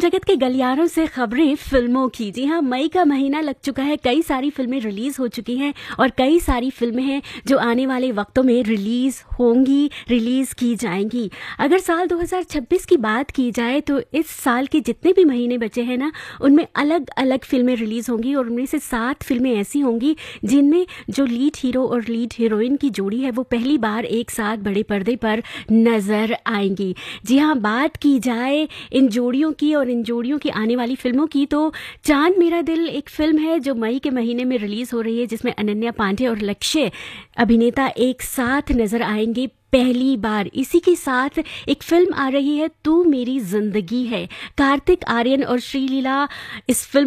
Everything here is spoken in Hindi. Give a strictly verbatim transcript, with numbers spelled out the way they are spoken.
जगत के गलियारों से खबरें फिल्मों की। जी हाँ, मई का महीना लग चुका है, कई सारी फिल्में रिलीज हो चुकी हैं और कई सारी फिल्में हैं जो आने वाले वक्तों में रिलीज होंगी, रिलीज की जाएंगी। अगर साल दो हज़ार छब्बीस की बात की जाए तो इस साल के जितने भी महीने बचे हैं ना, उनमें अलग अलग फिल्में रिलीज होंगी और उनमें से सात फिल्में ऐसी होंगी जिनमें जो लीड हीरो और लीड हीरोइन की जोड़ी है वो पहली बार एक साथ बड़े पर्दे पर नजर आएंगी। जी हाँ, बात की जाए इन जोड़ियों की और इन जोड़ियों की आने वाली फिल्मों की तो चांद मेरा दिल एक फिल्म है जो मई के महीने में रिलीज हो रही है, जिसमें अनन्या पांडे और लक्ष्य अभिनेता एक साथ नजर आएंगे पहली बार। इसी के साथ एक फिल्म आ रही है तू मेरी जिंदगी है, कार्तिक आर्यन और श्रीलीला इस फिल्म